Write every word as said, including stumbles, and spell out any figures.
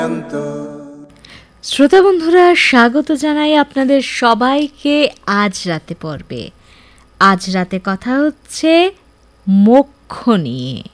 শ্রোতা বন্ধুরা, স্বাগত জানাই আপনাদের সবাইকে আজ রাতে পর্বে। আজ রাতে কথা হচ্ছে মোক্ষ নিয়ে।